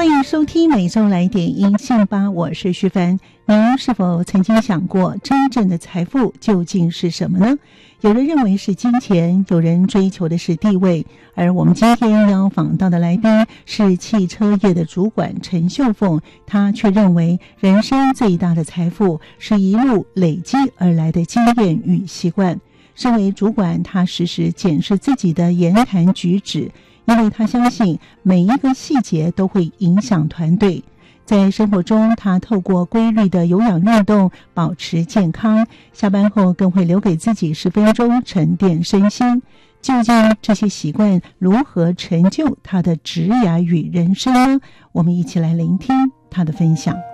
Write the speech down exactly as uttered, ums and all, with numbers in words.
欢迎收听每周来点音信吧，我是徐凡。您是否曾经想过，真正的财富究竟是什么呢？有人认为是金钱，有人追求的是地位，而我们今天要访到的来宾是汽车业的主管陈秀凤，她却认为人生最大的财富是一路累积而来的经验与习惯。身为主管，她时时检视自己的言谈举止，因为他相信每一个细节都会影响团队。在生活中，他透过规律的有氧运动保持健康，下班后更会留给自己十分钟沉淀身心。究竟这些习惯如何成就他的职涯与人生呢？我们一起来聆听他的分享。